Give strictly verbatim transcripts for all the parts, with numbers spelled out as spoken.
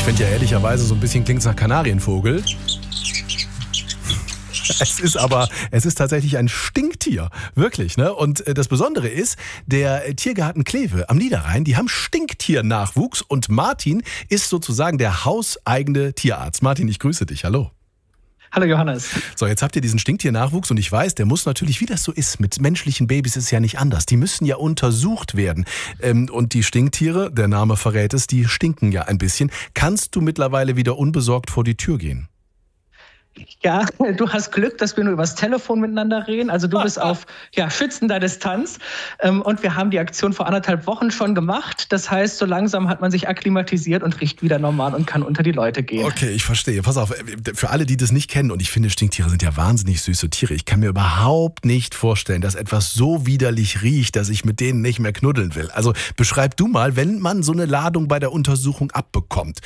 finde ja ehrlicherweise so ein bisschen klingt's nach Kanarienvogel. Es ist aber, es ist tatsächlich ein Stinktier, wirklich, ne? Und das Besondere ist, der Tiergarten Kleve am Niederrhein, die haben Stinktiernachwuchs und Martin ist sozusagen der hauseigene Tierarzt. Martin, ich grüße dich, hallo. Hallo Johannes. So, jetzt habt ihr diesen Stinktiernachwuchs und ich weiß, der muss natürlich, wie das so ist, mit menschlichen Babys ist es ja nicht anders. Die müssen ja untersucht werden. Ähm, und die Stinktiere, der Name verrät es, die stinken ja ein bisschen. Kannst du mittlerweile wieder unbesorgt vor die Tür gehen? Ja, du hast Glück, dass wir nur übers Telefon miteinander reden. Also du bist auf ja, schützender Distanz. Und wir haben die Aktion vor anderthalb Wochen schon gemacht. Das heißt, so langsam hat man sich akklimatisiert und riecht wieder normal und kann unter die Leute gehen. Okay, ich verstehe. Pass auf, für alle, die das nicht kennen, und ich finde, Stinktiere sind ja wahnsinnig süße Tiere. Ich kann mir überhaupt nicht vorstellen, dass etwas so widerlich riecht, dass ich mit denen nicht mehr knuddeln will. Also beschreib du mal, wenn man so eine Ladung bei der Untersuchung abbekommt.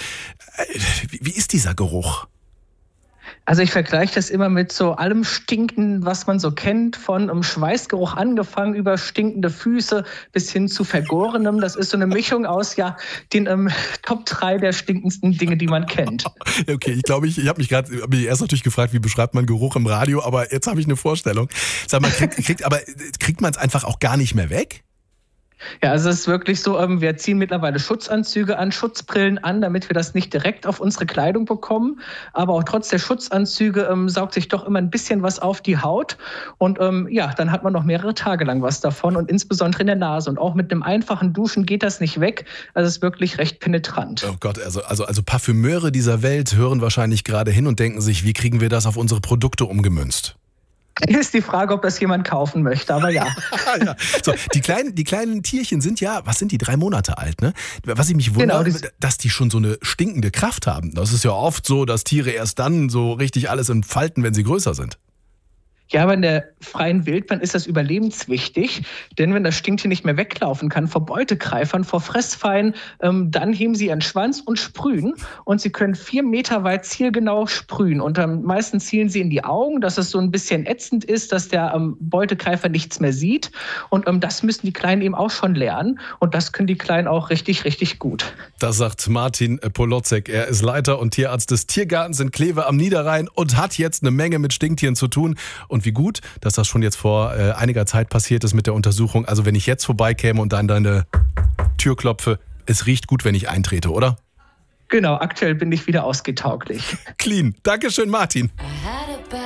Wie ist dieser Geruch? Also ich vergleiche das immer mit so allem Stinken, was man so kennt, von um Schweißgeruch angefangen über stinkende Füße bis hin zu Vergorenem. Das ist so eine Mischung aus ja den ähm, Top drei der stinkendsten Dinge, die man kennt. Okay, ich glaube, ich, ich habe mich gerade mich erst natürlich gefragt, wie beschreibt man Geruch im Radio, aber jetzt habe ich eine Vorstellung. Sag mal, kriegt, kriegt, aber kriegt man es einfach auch gar nicht mehr weg? Ja, also es ist wirklich so, wir ziehen mittlerweile Schutzanzüge an, Schutzbrillen an, damit wir das nicht direkt auf unsere Kleidung bekommen. Aber auch trotz der Schutzanzüge ähm, saugt sich doch immer ein bisschen was auf die Haut. Und ähm, ja, dann hat man noch mehrere Tage lang was davon und insbesondere in der Nase. Und auch mit einem einfachen Duschen geht das nicht weg. Also es ist wirklich recht penetrant. Oh Gott, also, also, also Parfümeure dieser Welt hören wahrscheinlich gerade hin und denken sich, wie kriegen wir das auf unsere Produkte umgemünzt? Ist die Frage, ob das jemand kaufen möchte, aber ja. ja. So, die kleinen, die kleinen Tierchen sind ja, was sind die, drei Monate alt, ne? Was ich mich wundere, genau, dass die schon so eine stinkende Kraft haben. Das ist ja oft so, dass Tiere erst dann so richtig alles entfalten, wenn sie größer sind. Ja, aber in der freien Wildbahn ist das überlebenswichtig, denn wenn das Stinktier nicht mehr weglaufen kann vor Beutegreifern, vor Fressfeinden, ähm, dann heben sie ihren Schwanz und sprühen und sie können vier Meter weit zielgenau sprühen und ähm, meistens zielen sie in die Augen, dass es so ein bisschen ätzend ist, dass der ähm, Beutegreifer nichts mehr sieht und ähm, das müssen die Kleinen eben auch schon lernen und das können die Kleinen auch richtig, richtig gut. Das sagt Martin Poloczek. Er ist Leiter und Tierarzt des Tiergartens in Kleve am Niederrhein und hat jetzt eine Menge mit Stinktieren zu tun. Und wie gut, dass das schon jetzt vor äh, einiger Zeit passiert ist mit der Untersuchung. Also wenn ich jetzt vorbeikäme und an deine Tür klopfe, es riecht gut, wenn ich eintrete, oder? Genau, aktuell bin ich wieder ausgetauglich. Clean. Dankeschön, Martin.